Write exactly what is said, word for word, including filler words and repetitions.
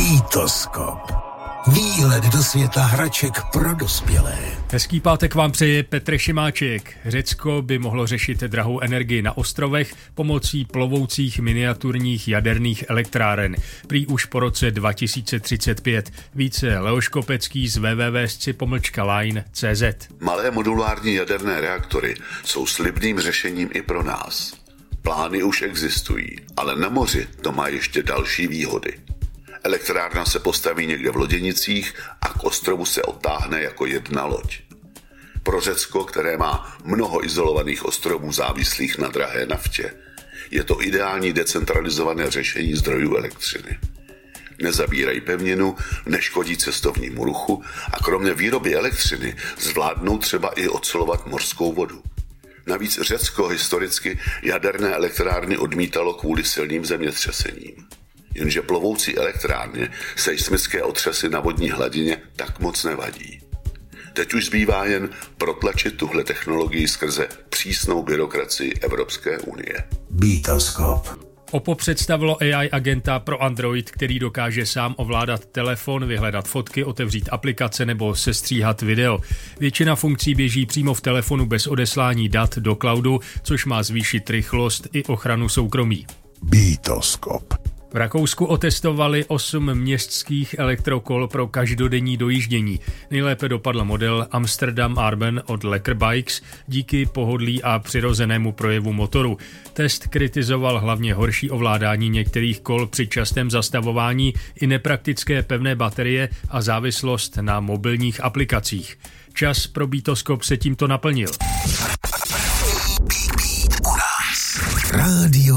Bitoskop. Výlet do světa hraček pro dospělé. Hezký pátek vám přeje Petr Šimáček. Řecko by mohlo řešit drahou energii na ostrovech pomocí plovoucích miniaturních jaderných elektráren. Prý už po roce dva tisíce třicet pět. Více Leoš Kopecký z w w w tečka sci pomlčka line tečka c z. Malé modulární jaderné reaktory jsou slibným řešením i pro nás. Plány už existují, ale na moři to má ještě další výhody. Elektrárna se postaví někde v Loděnicích a k ostrovu se odtáhne jako jedna loď. Pro Řecko, které má mnoho izolovaných ostrovů závislých na drahé naftě, je to ideální decentralizované řešení zdrojů elektřiny. Nezabírají pevninu, neškodí cestovnímu ruchu a kromě výroby elektřiny zvládnou třeba i ocelovat mořskou vodu. Navíc Řecko historicky jaderné elektrárny odmítalo kvůli silným zemětřesením. Jenže plovoucí elektrárně seismické otřesy na vodní hladině tak moc nevadí. Teď už zbývá jen protlačit tuhle technologii skrze přísnou byrokracii Evropské unie. Bitoskop. Oppo představilo A I agenta pro Android, který dokáže sám ovládat telefon, vyhledat fotky, otevřít aplikace nebo sestříhat video. Většina funkcí běží přímo v telefonu bez odeslání dat do cloudu, což má zvýšit rychlost i ochranu soukromí. Bitoskop. V Rakousku otestovali osm městských elektrokol pro každodenní dojíždění. Nejlépe dopadl model Amsterdam Arben od Lekker Bikes díky pohodlí a přirozenému projevu motoru. Test kritizoval hlavně horší ovládání některých kol při častém zastavování i nepraktické pevné baterie a závislost na mobilních aplikacích. Čas pro Bitoskop se tímto naplnil. Rádio